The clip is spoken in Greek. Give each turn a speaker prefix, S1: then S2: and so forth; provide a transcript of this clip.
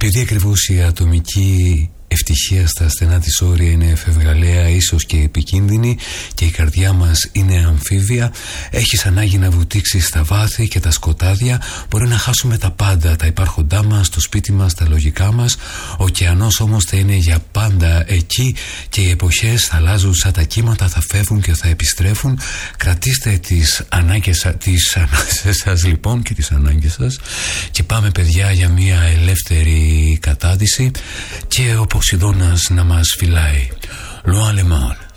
S1: Επειδή ακριβώς η ατομική ευτυχία στα στενά της όρια είναι φευγαλαία, ίσως και επικίνδυνη, και η καρδιά μας είναι αμφίβια, έχεις ανάγκη να βουτήξεις στα βάθη και τα σκοτάδια. Μπορεί να χάσουμε τα πάντα, τα υπάρχοντά μας, το σπίτι μας, τα λογικά μας. Ο ωκεανός όμως θα είναι για πάντα εκεί και οι εποχές θα αλλάζουν σαν τα κύματα, θα φεύγουν και θα επιστρέφουν. Κρατήστε τις ανάγκες σας λοιπόν και τις ανάγκες σας και πάμε, παιδιά, για μια ελεύθερη κατάδυση και ο Ποσειδώνας να μας φυλάει. Loin le mal.